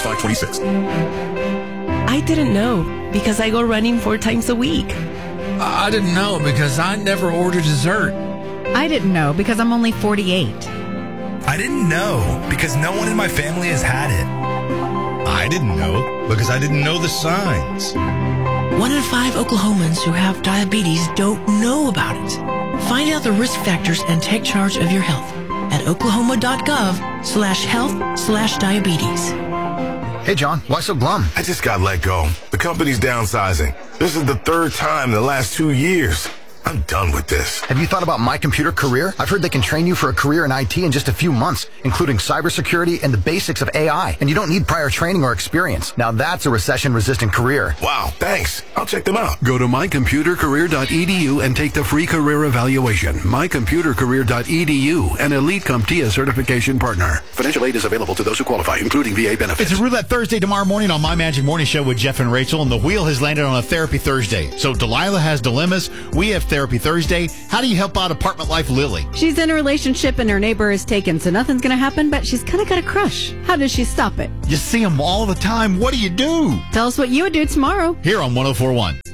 526. I didn't know because I go running 4 times a week. I didn't know because I never order dessert. I didn't know because I'm only 48. I didn't know because no one in my family has had it. I didn't know because I didn't know the signs. 1 in 5 Oklahomans who have diabetes don't know about it. Find out the risk factors and take charge of your health at oklahoma.gov/health/diabetes. Hey, John, why so glum? I just got let go. The company's downsizing. This is the 3rd time in the last 2 years. I'm done with this. Have you thought about My Computer Career? I've heard they can train you for a career in IT in just a few months, including cybersecurity and the basics of AI. And you don't need prior training or experience. Now that's a recession-resistant career. Wow, thanks. I'll check them out. Go to mycomputercareer.edu and take the free career evaluation. Mycomputercareer.edu, an Elite CompTIA certification partner. Financial aid is available to those who qualify, including VA benefits. It's a Roulette Thursday tomorrow morning on My Magic Morning Show with Jeff and Rachel, and the wheel has landed on a Therapy Thursday. So Delilah has dilemmas. We have Therapy Thursday. How do you help out apartment life Lily? She's in a relationship and her neighbor is taken, so nothing's going to happen, but she's kind of got a crush. How does she stop it? You see them all the time. What do you do? Tell us what you would do tomorrow. Here on 104.1.